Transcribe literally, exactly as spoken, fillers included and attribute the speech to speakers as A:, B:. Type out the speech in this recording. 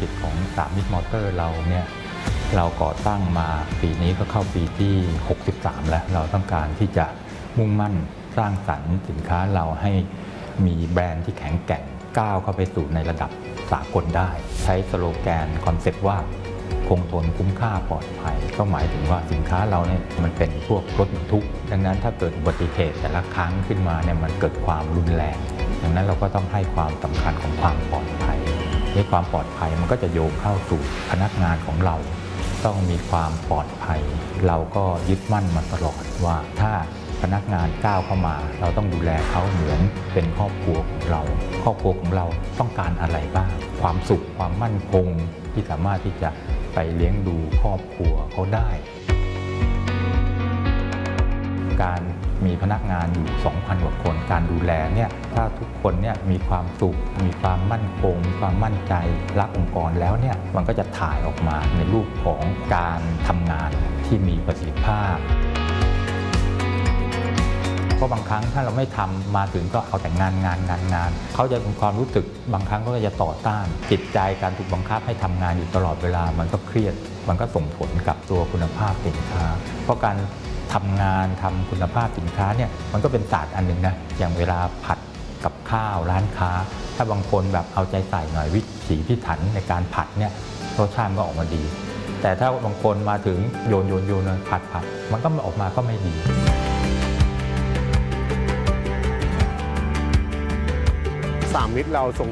A: กิจของสามมิตรมอเตอร์เราเนี่ยเราก่อตั้งมาปีนี้ก็เข้าปีที่หกสิบสามแล้วเราต้องการที่จะมุ่งมั่นสร้างสรรค์สินค้าเราให้มีแบรนด์ที่แข็งแกร่งก้าวเข้าไปสู่ในระดับสากลได้ใช้สโลแกนคอนเซ็ปต์ว่าคงทนคุ้มค่าปลอดภัยก็หมายถึงว่าสินค้าเราเนี่ยมันเป็นพวกรถบรรทุกดังนั้นถ้าเกิดอุบัติเหตุแต่ละครั้งขึ้นมาเนี่ยมันเกิดความรุนแรงดังนั้นเราก็ต้องให้ความสำคัญของความปลอดภัยในความปลอดภัยมันก็จะโยงเข้าสู่พนักงานของเราต้องมีความปลอดภัยเราก็ยึดมั่นมาตลอดว่าถ้าพนักงานก้าวเข้ามาเราต้องดูแลเขาเหมือนเป็นครอบครัวของเราครอบครัวของเราต้องการอะไรบ้างความสุขความมั่นคงที่สามารถที่จะไปเลี้ยงดูครอบครัวเขาได้การมีพนักงานอยู่ สองพัน กว่าคนการดูแลเนี่ยถ้าทุกคนเนี่ยมีความสุขมีความมั่นคงมีความมั่นใจรักองค์กรแล้วเนี่ยมันก็จะถ่ายออกมาในรูปของการทำงานที่มีประสิทธิภาพเพราะบางครั้งถ้าเราไม่ทำมาถึงก็เอาแต่งานงานงานงานเขาจะมีความรู้สึกบางครั้งก็จะต่อต้านจิตใจการถูกบังคับให้ทำงานอยู่ตลอดเวลามันก็เครียดมันก็ส่งผลกับตัวคุณภาพสินค้าเพราะการทำงานทำคุณภาพสินค้าเนี่ยมันก็เป็นศาสตร์อันหนึ่งนะอย่างเวลาผัดกับข้าวร้านค้าถ้าบางคนแบบเอาใจใส่หน่อยวิถีพิถันในการผัดเนี่ยรสชาติก็ออกมาดีแต่ถ้าบางคนมาถึงโยนโยนโยนผัดผัดมันก็ออกมาก็ไม่ดี
B: สามมิตรเราส่ง